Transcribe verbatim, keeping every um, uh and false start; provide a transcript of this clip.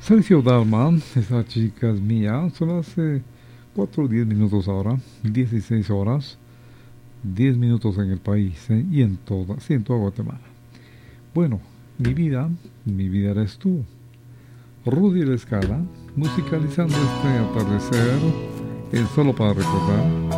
Sergio Dalma, esa chica es mía, son las eh, cuatro o diez minutos ahora, dieciséis horas, diez minutos en el país eh, y en toda, sí, en toda Guatemala. Bueno, mi vida, mi vida eres tú. Rudy La Escala, musicalizando este atardecer, eh, solo para recordar.